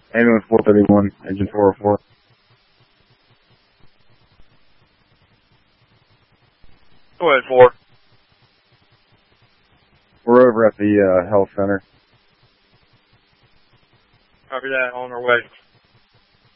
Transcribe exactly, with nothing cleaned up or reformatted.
Ambulance four thirty-one, engine four oh four. Go ahead, four. We're over at the uh, health center. Copy that, on our way.